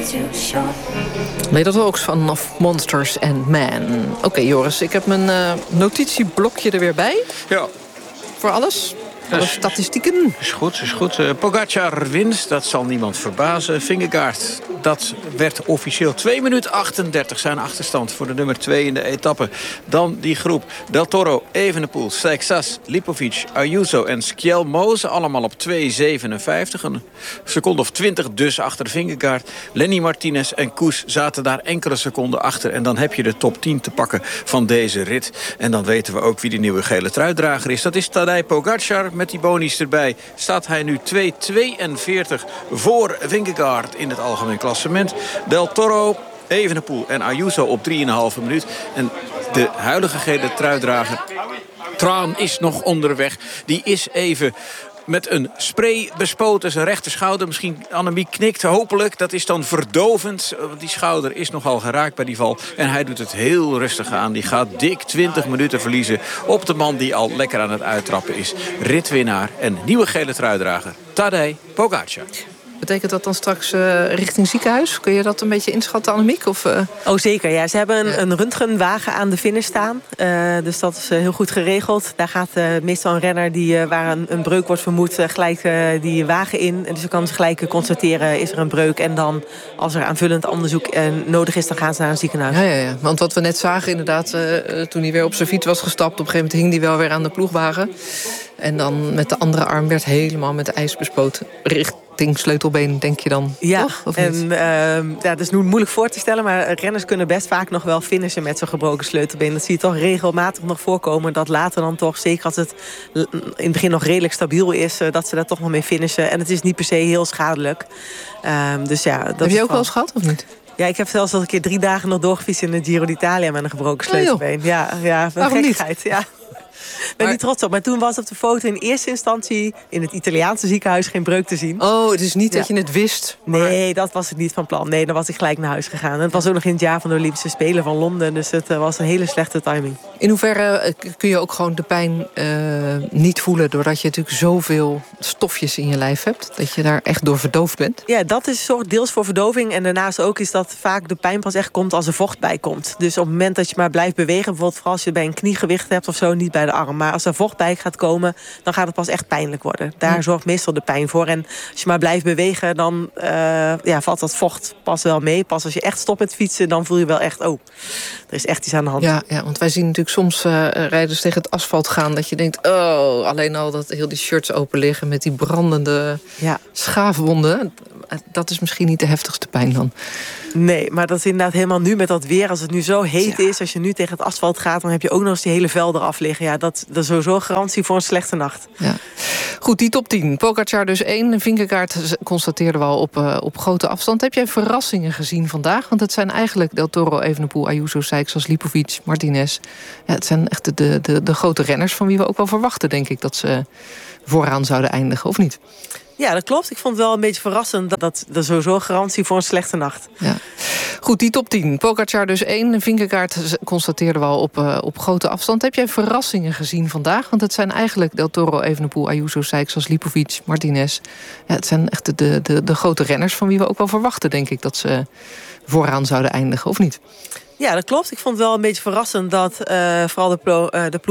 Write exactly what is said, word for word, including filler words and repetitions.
Little Talks van Of Monsters and Men. Oké, okay, Joris, ik heb mijn uh, notitieblokje er weer bij. Ja. Voor alles. Alle dus, statistieken. Is goed, is goed. Uh, Pogacar wint, dat zal niemand verbazen. Vingegaard, dat werd officieel twee minuten achtendertig zijn achterstand voor de nummer twee in de etappe. Dan die groep Del Toro, Evenepoel, Seixas, Lipovic, Ayuso en Skjelmose. Allemaal op twee zevenenvijftig. Een seconde of twintig dus achter Vingegaard. Lenny Martinez en Koes zaten daar enkele seconden achter. En dan heb je de top tien te pakken van deze rit. En dan weten we ook wie de nieuwe gele truitdrager is. Dat is Tadej Pogacar. Met die bonies erbij staat hij nu twee tweeënveertig voor Vingegaard in het algemeen klassement. Del Toro, Evenepoel en Ayuso op drieënhalve minuut. En de huidige gele truitdrager, Traan, is nog onderweg. Die is even met een spray bespoten, zijn rechterschouder. Misschien Annemiek knikt, hopelijk. Dat is dan verdovend. Die schouder is nogal geraakt bij die val. En hij doet het heel rustig aan. Die gaat dik twintig minuten verliezen op de man die al lekker aan het uittrappen is. Ritwinnaar en nieuwe gele truidrager, Tadej Pogacar. Betekent dat dan straks uh, richting ziekenhuis? Kun je dat een beetje inschatten, Annemiek? Of, uh... Oh, zeker. Ja. Ze hebben een, ja. een röntgenwagen aan de finish staan. Uh, dus dat is uh, heel goed geregeld. Daar gaat uh, meestal een renner die, uh, waar een, een breuk wordt vermoed, uh, gelijk uh, die wagen in. En dus dan kan ze gelijk uh, constateren, is er een breuk. En dan, als er aanvullend onderzoek uh, nodig is, dan gaan ze naar een ziekenhuis. Ja, ja, ja. Want wat we net zagen, inderdaad, uh, toen hij weer op zijn fiets was gestapt, op een gegeven moment hing hij wel weer aan de ploegwagen. En dan met de andere arm werd helemaal met ijs bespoten. Richting sleutelbeen, denk je dan? Ja, toch? Of en uh, ja, dat is nu moeilijk voor te stellen, maar renners kunnen best vaak nog wel finishen met zo'n gebroken sleutelbeen. Dat zie je toch regelmatig nog voorkomen. Dat later dan toch, zeker als het in het begin nog redelijk stabiel is, uh, dat ze daar toch nog mee finishen. En het is niet per se heel schadelijk. Uh, dus ja, dat Heb je ook wel wel eens gehad, of niet? Ja, ik heb zelfs al een keer drie dagen nog doorgefietst in de Giro d'Italia met een gebroken sleutelbeen. Oh, ja, ja, waarom gekkigheid, niet? Ja. Ik ben niet trots op. Maar toen was op de foto in eerste instantie in het Italiaanse ziekenhuis geen breuk te zien. Oh, het is niet ja. dat je het wist? Maar... Nee, dat was het niet van plan. Nee, dan was ik gelijk naar huis gegaan. En het was ook nog in het jaar van de Olympische Spelen van Londen. Dus het uh, was een hele slechte timing. In hoeverre uh, kun je ook gewoon de pijn uh, niet voelen, doordat je natuurlijk zoveel stofjes in je lijf hebt, dat je daar echt door verdoofd bent? Ja, dat is een soort deels voor verdoving. En daarnaast ook is dat vaak de pijn pas echt komt als er vocht bij komt. Dus op het moment dat je maar blijft bewegen, bijvoorbeeld vooral als je bij een kniegewicht hebt of zo, niet bij de arm. Maar als er vocht bij gaat komen, dan gaat het pas echt pijnlijk worden. Daar hm. zorgt meestal de pijn voor. En als je maar blijft bewegen, dan uh, ja, valt dat vocht pas wel mee. Pas als je echt stopt met fietsen, dan voel je wel echt, oh, er is echt iets aan de hand. Ja, ja, want wij zien natuurlijk soms uh, rijders tegen het asfalt gaan, dat je denkt, oh, alleen al dat heel die shirts open liggen met die brandende ja. schaafwonden. Dat is misschien niet de heftigste pijn dan. Nee, maar dat is inderdaad helemaal nu met dat weer. Als het nu zo heet ja. is, als je nu tegen het asfalt gaat, dan heb je ook nog eens die hele velden af liggen. Ja, dat, dat is sowieso garantie voor een slechte nacht. Ja. Goed, die top tien. Pogacar dus één. Vingegaard constateerden we al op, uh, op grote afstand. Heb jij verrassingen gezien vandaag? Want het zijn eigenlijk Del Toro, Evenepoel, Ayuso, Seixas, Lipovic, Martinez. Ja, het zijn echt de, de, de grote renners van wie we ook wel verwachten, denk ik, dat ze vooraan zouden eindigen, of niet? Ja, dat klopt. Ik vond het wel een beetje verrassend dat dat, dat sowieso garantie voor een slechte nacht. Ja. Goed, die top tien. Pogacar dus één. Vingegaard constateerden we al op, uh, op grote afstand. Heb jij verrassingen gezien vandaag? Want het zijn eigenlijk Del Toro, Evenepoel, Ayuso, Seixas, Lipovic, Martinez. Ja, het zijn echt de, de, de grote renners van wie we ook wel verwachten, denk ik, dat ze vooraan zouden eindigen, of niet? Ja, dat klopt. Ik vond het wel een beetje verrassend dat uh, vooral de, plo- uh, de ploeg